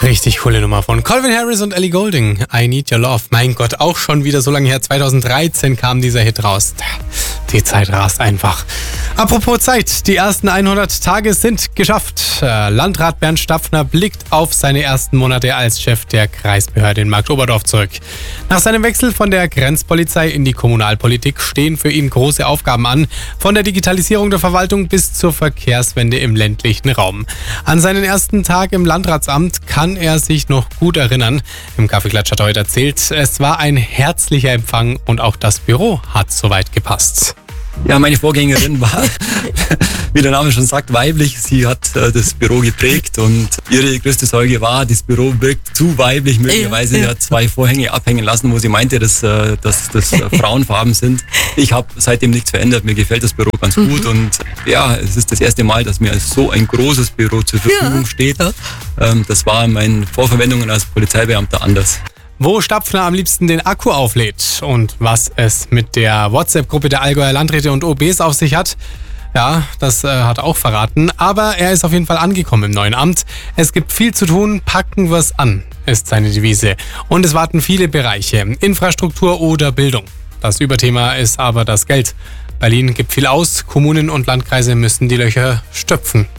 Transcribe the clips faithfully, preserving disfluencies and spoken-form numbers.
Richtig coole Nummer von Calvin Harris und Ellie Goulding. I Need Your Love. Mein Gott, auch schon wieder so lange her. zweitausenddreizehn kam dieser Hit raus. Die Zeit rast einfach. Apropos Zeit, die ersten hundert Tage sind geschafft. Landrat Bernd Stapfner blickt auf seine ersten Monate als Chef der Kreisbehörde in Marktoberdorf zurück. Nach seinem Wechsel von der Grenzpolizei in die Kommunalpolitik stehen für ihn große Aufgaben an, von der Digitalisierung der Verwaltung bis zur Verkehrswende im ländlichen Raum. An seinen ersten Tag im Landratsamt kann er sich noch gut erinnern. Im Kaffeeklatsch hat er heute erzählt, es war ein herzlicher Empfang und auch das Büro hat soweit gepasst. Ja, meine Vorgängerin war, wie der Name schon sagt, weiblich. Sie hat äh, das Büro geprägt und ihre größte Sorge war, das Büro wirkt zu weiblich. Möglicherweise sie hat zwei Vorhänge abhängen lassen, wo sie meinte, dass, äh, dass das äh, Frauenfarben sind. Ich habe seitdem nichts verändert. Mir gefällt das Büro ganz gut und ja, es ist das erste Mal, dass mir so ein großes Büro zur Verfügung ja. steht. Ähm, das war in meinen Vorverwendungen als Polizeibeamter anders. Wo Stapfner am liebsten den Akku auflädt und was es mit der WhatsApp-Gruppe der Allgäuer Landräte und O Bs auf sich hat, ja, das äh, hat er auch verraten. Aber er ist auf jeden Fall angekommen im neuen Amt. Es gibt viel zu tun, packen wir's an, ist seine Devise. Und es warten viele Bereiche, Infrastruktur oder Bildung. Das Überthema ist aber das Geld. Berlin gibt viel aus, Kommunen und Landkreise müssen die Löcher stopfen.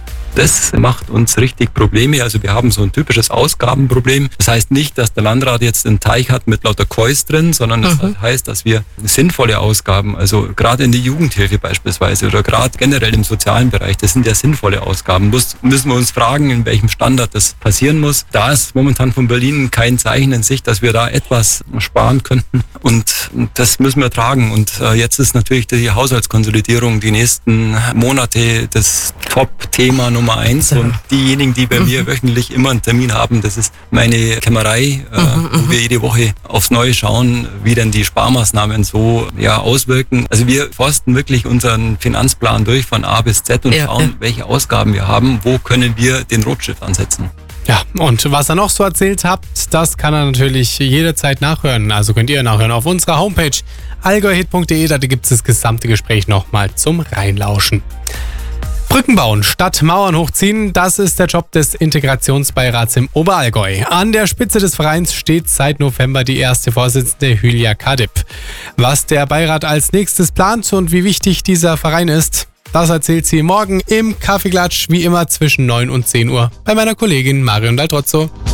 Das macht uns richtig Probleme. Also wir haben so ein typisches Ausgabenproblem. Das heißt nicht, dass der Landrat jetzt einen Teich hat mit lauter Kois drin, sondern das mhm. heißt, dass wir sinnvolle Ausgaben, also gerade in die Jugendhilfe beispielsweise oder gerade generell im sozialen Bereich, das sind ja sinnvolle Ausgaben. Muss, müssen wir uns fragen, in welchem Standard das passieren muss. Da ist momentan von Berlin kein Zeichen in Sicht, dass wir da etwas sparen könnten und das müssen wir tragen. Und äh, jetzt ist natürlich die Haushaltskonsolidierung die nächsten Monate das Top-Thema Nummer eins und diejenigen, die bei mir wöchentlich immer einen Termin haben, das ist meine Kämmerei, äh, wo wir jede Woche aufs Neue schauen, wie denn die Sparmaßnahmen so ja, auswirken. Also wir forsten wirklich unseren Finanzplan durch von A bis Z und ja, schauen, ja. welche Ausgaben wir haben, wo können wir den Rotstift ansetzen. Ja, und was er noch so erzählt hat, das kann er natürlich jederzeit nachhören. Also könnt ihr nachhören auf unserer Homepage allgäuhit punkt de, da gibt es das gesamte Gespräch nochmal zum Reinlauschen. Brücken bauen statt Mauern hochziehen, das ist der Job des Integrationsbeirats im Oberallgäu. An der Spitze des Vereins steht seit November die erste Vorsitzende Hülya Kadip. Was der Beirat als nächstes plant und wie wichtig dieser Verein ist, das erzählt sie morgen im Kaffeeklatsch, wie immer zwischen neun und zehn Uhr bei meiner Kollegin Marion Daltrozzo.